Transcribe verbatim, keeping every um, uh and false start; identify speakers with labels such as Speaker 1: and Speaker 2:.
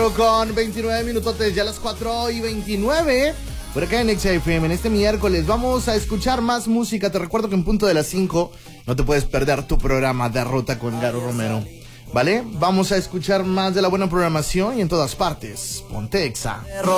Speaker 1: cinco con veintinueve minutotes, ya las cuatro y veintinueve. Por acá en X F M, en este miércoles vamos a escuchar más música. Te recuerdo que en punto de las cinco no te puedes perder tu programa de Ruta con Garo Romero, ¿vale? Vamos a escuchar más de la buena programación y en todas partes. Ponte Exa.